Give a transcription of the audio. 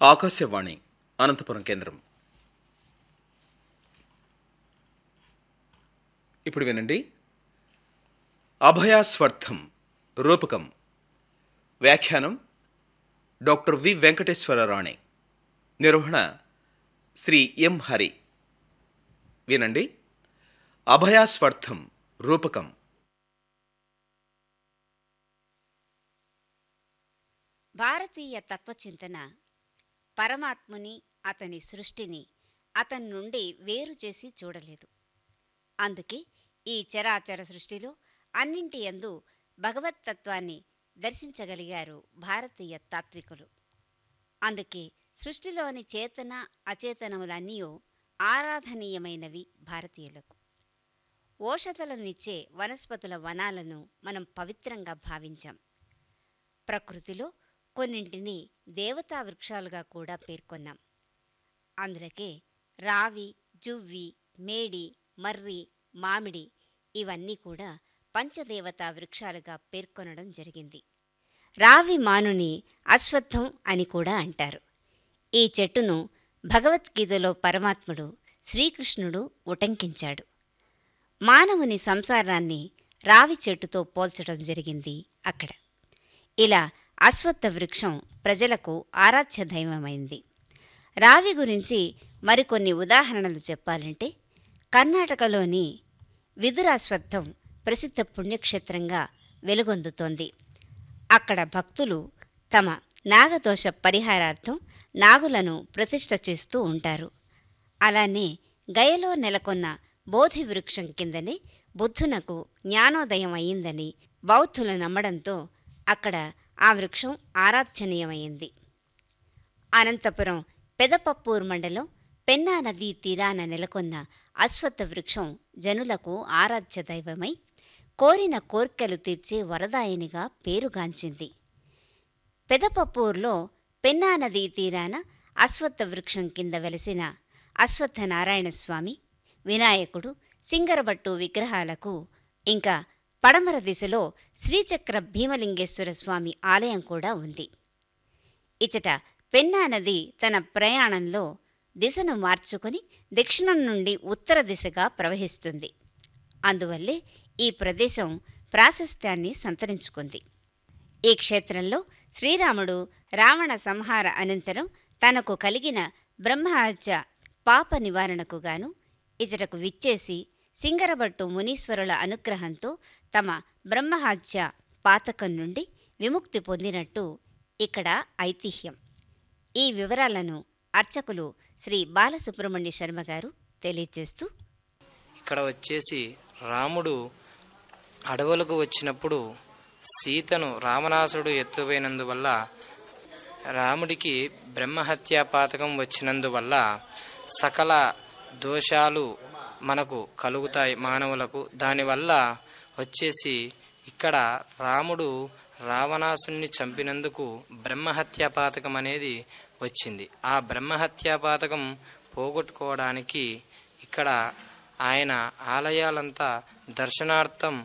ఆకాశవాణి అనంతపురం కేంద్రం. ఇప్పుడు వినండి. అభయాస్వర్థం రూపకం. వ్యాఖ్యానం డాక్టర్ వి వెంకటేశ్వరరాణి. నిర్వహణ శ్రీ ఎం హరి. వినండి. అభయాస్వర్థం రూపకం. భారతీయ తత్వచింతన పరమాత్ముని, అతని సృష్టిని అతని నుండి వేరు చేసి చూడలేదు. అందుకే ఈ చరాచర సృష్టిలో అన్నింటి యందు భగవత్తత్వాన్ని దర్శించగలిగారు భారతీయ తాత్వికులు. అందుకే సృష్టిలోని చేతన అచేతనములన్నీ ఆరాధనీయమైనవి భారతీయులకు. ఓషధలనిచ్చే వనస్పతుల వనాలను మనం పవిత్రంగా భావించాం. ప్రకృతిలో కొన్నింటిని దేవతా వృక్షాలుగా కూడా పేర్కొన్నాం. అందులకే రావి, జువ్వి, మేడి, మర్రి, మామిడి ఇవన్నీ కూడా పంచదేవతా వృక్షాలుగా పేర్కొనడం జరిగింది. రావి మానుని అశ్వత్థం అని కూడా అంటారు. ఈ చెట్టును భగవద్గీతలో పరమాత్ముడు శ్రీకృష్ణుడు ఉటంకించాడు. మానవుని సంసారాన్ని రావి చెట్టుతో పోల్చడం జరిగింది అక్కడ. ఇలా అశ్వత్థ వృక్షం ప్రజలకు ఆరాధ్య దైవమైంది. రావి గురించి మరికొన్ని ఉదాహరణలు చెప్పాలంటే, కర్ణాటకలోని విదురాశ్వత్థం ప్రసిద్ధ పుణ్యక్షేత్రంగా వెలుగొందుతోంది. అక్కడ భక్తులు తమ నాగదోష పరిహారార్థం నాగులను ప్రతిష్ఠ చేస్తూ ఉంటారు. అలానే గయలో నెలకొన్న బోధి వృక్షం కిందనే బుద్ధునకు జ్ఞానోదయం అయిందని బౌద్ధులు నమ్మడంతో అక్కడ ఆ వృక్షం ఆరాధ్యనీయమైంది. అనంతపురం పెదపప్పూర్ మండలం పెన్నా నదీ తీరాన నెలకొన్న అశ్వత్థ వృక్షం జనులకు ఆరాధ్య దైవమై కోరిన కోర్కెలు తీర్చే వరదాయినిగా పేరుగాంచింది. పెదపప్పూర్లో పెన్నా నదీ తీరాన అశ్వత్థ వృక్షం కింద వెలసిన అశ్వత్థనారాయణస్వామి, వినాయకుడు, సింగరబట్టు విగ్రహాలకు ఇంకా పడమర దిశలో శ్రీచక్ర భీమలింగేశ్వర స్వామి ఆలయం కూడా ఉంది. ఇచట పెన్నా నది తన ప్రయాణంలో దిశను మార్చుకొని దక్షిణం నుండి ఉత్తర దిశగా ప్రవహిస్తుంది. అందువల్లే ఈ ప్రదేశం ప్రాశస్త్యాన్ని సంతరించుకుంది. ఈ క్షేత్రంలో శ్రీరాముడు రావణ సంహార అనంతరం తనకు కలిగిన బ్రహ్మహత్య పాప నివారణకు గాను ఇచటకు విచ్చేసి సింగరబట్టు మునీశ్వరుల అనుగ్రహంతో తమ బ్రహ్మహత్య పాతకం నుండి విముక్తి పొందినట్టు ఇక్కడ ఐతిహ్యం. ఈ వివరాలను అర్చకులు శ్రీ బాలసుబ్రహ్మణ్య శర్మ గారు తెలియజేస్తూ, ఇక్కడ వచ్చేసి రాముడు అడవులకు వచ్చినప్పుడు సీతను రావణాసురుడు ఎత్తుపోయినందువల్ల రాముడికి బ్రహ్మహత్యా పాతకం వచ్చినందువల్ల సకల దోషాలు మనకు కలుగుతాయి మానవులకు. దానివల్ల వచ్చేసి ఇక్కడ రాముడు రావణాసుని చంపినందుకు బ్రహ్మహత్యా పాతకం అనేది వచ్చింది. ఆ బ్రహ్మహత్యా పాతకం పోగొట్టుకోవడానికి ఇక్కడ ఆయన ఆలయాలంతా దర్శనార్థం